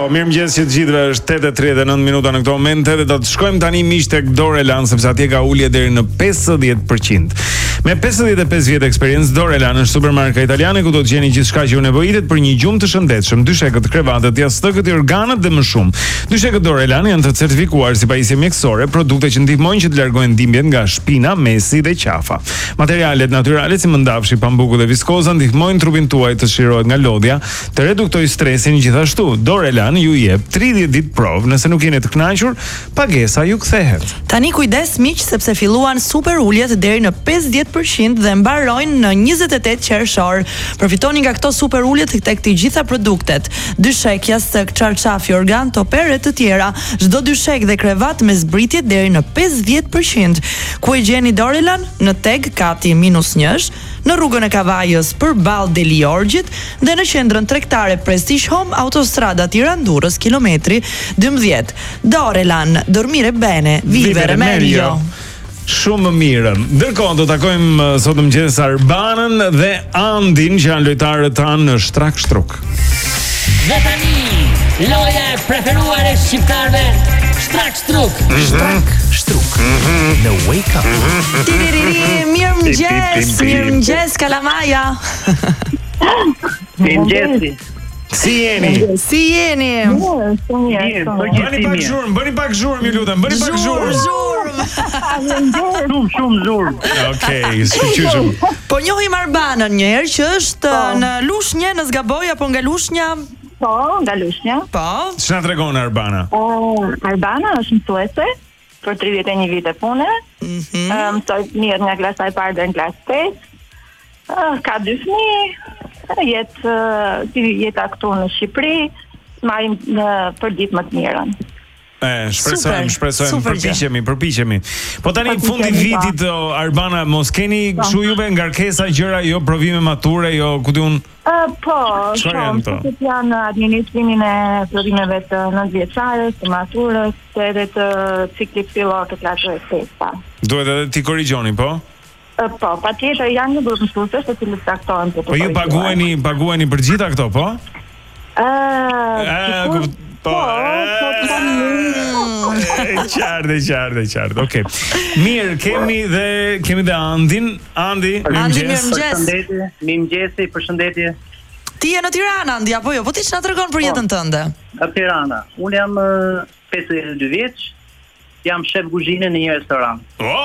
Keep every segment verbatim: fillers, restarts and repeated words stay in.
mirëmëngjes që të gjithëve, është tetë e tridhjetë e nëntë minuta në këto momente dhe do të shkojmë tani miq tek Dorelan sepse atje ka ulje deri në pesëdhjetë përqind. Me pesëdhjetë e pesë vjet eksperiencë, Dorelan është supermarka italiane ku do të gjeni gjithçka që ju nevojitet për një gjumë të shëndetshëm, dyshekët, krevatet, jastëkët, organët dhe më shumë. Dyshekët Dorelan janë të certifikuar si pajisje mjekësore, produkte që ndihmojnë që të largojnë dhimbjet nga shpina, mesi dhe qafa. Materialet natyrale si mëndafshi, pambuku dhe viskoza ndihmojnë trupin tuaj të shirohet nga lodhja, të reduktojë stresin gjithashtu. Dorelan ju jep tridhjetë ditë provë, nëse nuk jeni të kënaqur, pagesa ju kthehet. Tani kujdes miq sepse filluan super uljet deri në pesëdhjetë përqind dhe mbarojnë në njëzet e tetë qershor. Përfitoni nga këto super uljet tek të gjitha produktet. Dyshek, jastëk, çarçafi, organ, topere të tjera, çdo dyshek dhe krevat me zbritje deri në pesëdhjetë përqind. Ku e gjeni Dorelan? Në Teg Kati minus njësh, në rrugën e Kavajës përballë Deli Orgjit dhe në qendrën tregtare Prestige Home, autostrada Tiranë-Durrës, kilometri dymbëdhjetë. Dorelan, dormire bene, vivere meglio. Shumë mirë. Ndërkohë do takojmë sot mëngjes Arbanën dhe Andin që janë lojtarët tanë në Shtrak Shtruk. Dhe tani, loja e preferuar e shqiptarëve, Shtrak Shtruk. Shtrak Shtruk në Wake Up. Tiriri, mirëmëngjes, mirëmëngjes Kalamaja. Mirëmëngjesi. Si jeni? Si jeni? Bëni pak zhurmë, bëni pak zhurmë, ju lutem, bëni pak zhurmë. Zhurmë. Shumë, shumë zhurmë. Okej, shqyqyshëm. Po njohim Arbanën një herë që është në Lushnjë, në zgaboj apo nga Lushnja? Po, nga Lushnja. Po. Ç'na tregon Arbana? Uh, Arbana është mësuese për tridhjetë e një vite pune. Mhm. Uh, mësoj mirë nga klasa e parë deri në klasë pesë. Uh, ka dy fëmijë. Jetë uh, si jeta këtu në Shqipëri, marrim uh, për ditë më të mirën. E, shpresojmë, shpresojmë, super përpiqemi, përpiqemi. Po tani Përpiqemi, fundi vitit o, Arbana, mos keni kështu juve ngarkesa gjëra, jo provime mature, jo ku diun. Uh, po, Çfarë janë shumë, to? që janë administrimin e provimeve të nëntëvjeçares, të maturës, edhe të ciklit fillor të klasës së pesë. Duhet edhe ti korrigjoni, po? Uh, po, patjetër janë një grup mësuesësh të cilët taktohen për të. Po ju paguani, paguani për gjitha këto, po? Ë, E, ku- po. po, po, E, Qartë, qartë, qartë. Okej. Mirë, kemi dhe kemi dhe Andin. Andi, Andi, mirëmëngjes. mirëmëngjes. Përshëndetje, mirëmëngjesi, përshëndetje. Ti je në Tiranë, Andi, apo jo? Po ti ç'na tregon për jetën tënde? Në Tirana. Unë jam uh, pesëdhjetë e dy vjeç, jam shef kuzhine në një restoran.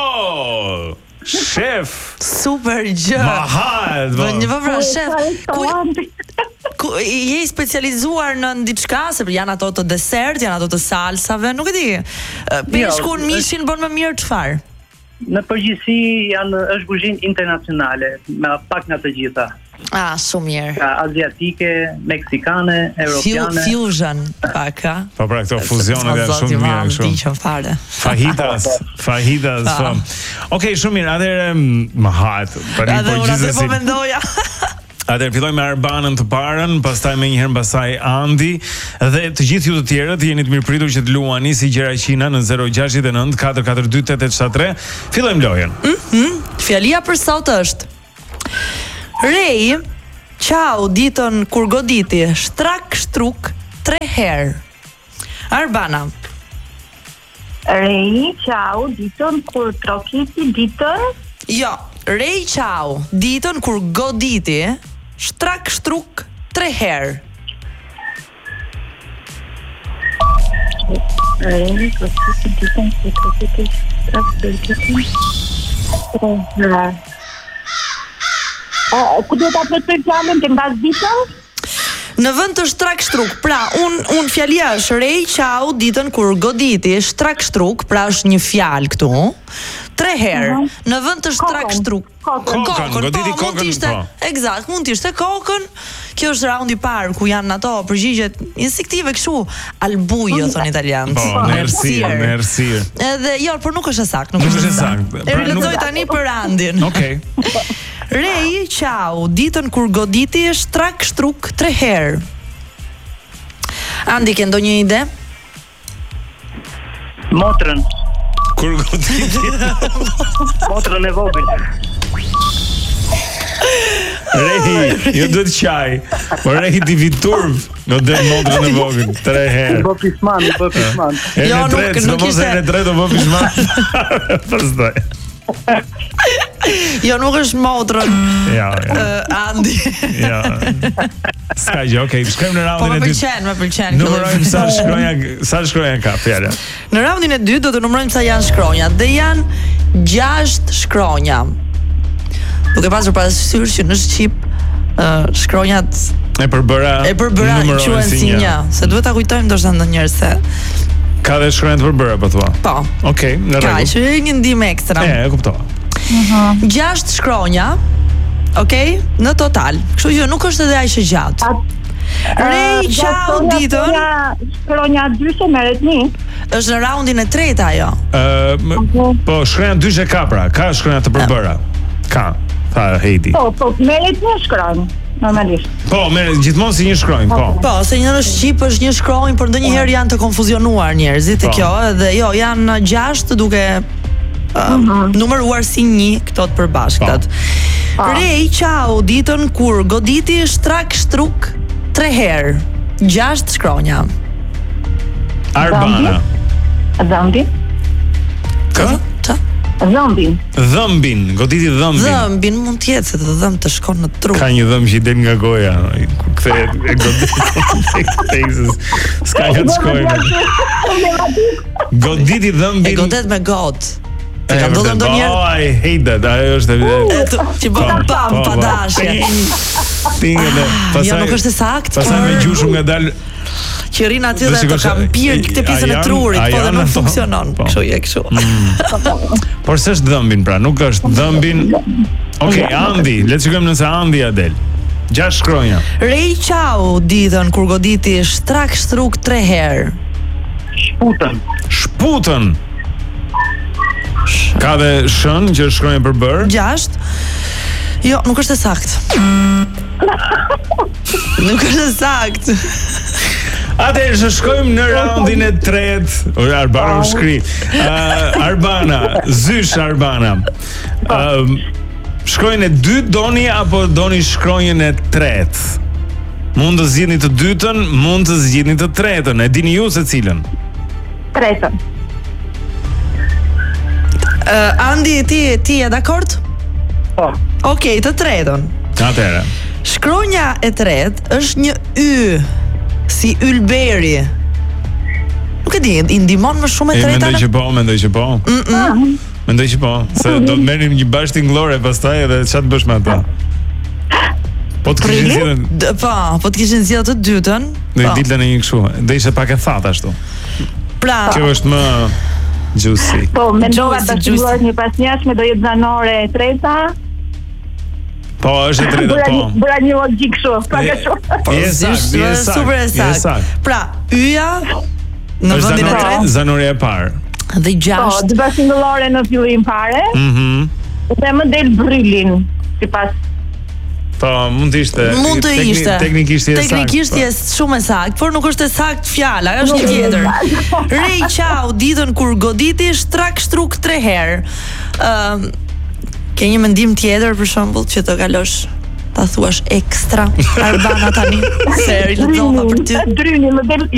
Oh! Shef. Super gjë. Mahat, Po po. një vëvra shef. Ku, Ku ku je i specializuar në diçka, se janë ato të desert, janë ato të salsave, nuk e di. Peshkun, mishin bën më mirë çfarë? Në përgjithësi janë është kuzhinë internacionale, me pak nga të gjitha. Ah, shumë mirë. Ka aziatike, meksikane, europiane. Fusion, pak, a? Po pra këto fuzionet janë shumë të mira kështu. Diqën fare. Fajitas, fajitas. Pa. Po. Okej, shumë mirë. Atëherë më hahet. Tani Edhe po unë atë po gjithsesi. mendoja. Atëherë fillojmë me Arbanën të parën, pastaj më njëherë mbasaj Andi dhe të gjithë ju të tjerët jeni të mirëpritur që të luani si gjera qina në zero gjasht e nëntë katër katër dy tetë shtat tre. Fillojmë lojën. Mhm. Fjalia për sot është Rej, qau ditën kur goditi, shtrak shtruk tre herë. Arbana. Rej, qau, ditën kur trokiti ditën. Jo, Rej qau ditën kur goditi, shtrak shtruk tre herë. Rej, trokiti ditën kur trokiti trokiti tre herë. Uh, ku do ta plotësoj fjalën të mbas ditën? Në vend të shtrak shtruk, pra un un fjalia është Rej qau ditën kur goditi, shtrak shtruk, pra është një fjalë këtu. Tre herë. Mhm. Në vend të shtrak Kokën. shtruk. Kokën. Kokën, goditi po, mund kokën, t'ishte, po. Eksakt, mund t'ishte kokën. Kjo është raundi i parë ku janë ato përgjigjet instinktive kështu, albujo thon italianët. Po, merci, merci. Edhe jo, por nuk është saktë, nuk Nuk është është saktë. saktë. E Pra, nuk- lexoj tani për Andin. Okej. Rej, qau, ditën kur goditi shtrak shtruk tre herë. Andi, ke ndonjë ide? Motrën, Kur goditi. motrën e vogël. Rehi, jo duhet qaj. Po rehi ti vi turp. Godel motrën e vogël tre herë. Bë pishman, bë pishman. E Jo, në nuk- tretë, nuk mos ishte- e në tretë do bë pishman. Pastaj. Jo, nuk është motrën Ja, ja. uh, Andi. Ja. Ska gjë, okay, shkojmë në Po raundin më e dytë. pëlqen, më pëlqen. Numërojmë sa shkronja, sa shkronja ka fjala. Në raundin e dytë do të numërojmë sa janë shkronjat dhe janë gjashtë shkronja. Duke pasur parasysh që në shqip uh, shkronjat E përbëra. e përbëra numërohen quhen si një, se duhet ta kujtojmë ndoshta ndonjëherë se Ka dhe shkronja të përbëra po thua. po. Okej, në Ka rregull. që një ndihmë ekstra. E, e kuptova. Gjashtë shkronja, okej, në total. Kështu që nuk është edhe aq e gjatë. Rej, ciao, ditën. Shkronja dyshe merret një. Është në raundin e tretë ajo. Ë, m- po shkronja dyshe ka pra, ka shkronja të përbëra. Ka. Tha Heidi. Po, po merret një shkronjë normalisht. Po, me gjithmonë si një shkronjë, po. Po, se një në shqip është një shkronjë, por ndonjëherë janë të konfuzionuar njerëzit e Po. kjo, dhe jo, janë gjashtë duke uh, numëruar si një këto të përbashkëtat. Rej, ciao, ditën kur goditi shtrak shtruk tre herë. Gjashtë shkronja. Arbana. Dhëmbin. Kë? Qa? Dhëmbin. Dhëmbin, goditi dhëmbin. Dhëmbin mund të jetë se të dhëmb të shkon në tru. Ka një dhëmb që i del nga goja, kur kthehet e goditi Texas. S'ka nga të shkojmë. Goditi E dhëmbin. godet me got. E, Se kam vërtet, dhënë ndonjëherë. Oh, I hate that. Ajo është E të- që bën Po, pam po, pa po. dashje. Ting, ting edhe. Jo, nuk është e saktë. Pastaj me por- gjushu nga dal. Që rinë aty Do dhe të shikosh, kam pirë këtë a pjesën e janë- trurit, a po dhe janë nuk ato? funksionon. Po. Kështu je kështu. Por s'është dhëmbin pra, nuk është dhëmbin. Okej, Andi, le të shikojmë nëse Andi ja del. Gjashtë shkronja. Rej ciao ditën kur goditi shtrak shtruk tre herë. Shputën. Shputën. Ka dhe shën që është shkronja përbër. Gjashtë. Jo, nuk është e saktë. Nuk është e saktë. Atëherë që shkojmë në raundin e tretë. O, Arbana u shkri. Uh, Arbana, zysh Arbana. Uh, shkronjën e dytë doni apo doni shkronjën e tretë? Mund të zgjidhni të dytën, mund të zgjidhni të tretën. E dini ju se cilën? Tretën. Uh, Andi, ti ti je dakord? Po. Okej, të tretën. Atëherë. Shkronja e tretë është një y, si ylberi. Nuk e di, i ndihmon më shumë e E treta. mendoj në- që po, mendoj që po. Mendoj që po, se do të merrim një bashkë tingëllore pastaj edhe çfarë të bësh me ata? Po të kishin zgjedhën, D- Po, po të kishin zgjedhur të dytën. do i po. dilte në një kështu. Do ishte pak e thatë ashtu. Pra, Kjo është më juicy. Po, mendova Juicy, të juicy. shkruar një pas njashme do jetë zanore e treta. Po, është e treta, Bëra po. një- Bëra një logjik kështu, pak e shumë. Po, je sakt, është je sakt. super e je saktë. sakt. Pra, yja në Është vendin e zanore- tretë Zanoria e parë. dhe Po, gjashtë. dy bashkëngëllore në fillim fare, Mhm. dhe më del brylin, sipas Po, mund të ishte. Mund të tekni- ishte. Teknikisht je sakt. Teknikisht po. je shumë e saktë, por nuk është e saktë fjala, është një tjetër. Rej ciao ditën kur goditi shtrak shtruk tre herë. Ëm ke një mendim tjetër për shembull që të kalosh ta thuash ekstra Arbana tani se rilexova për ty. Dryni më del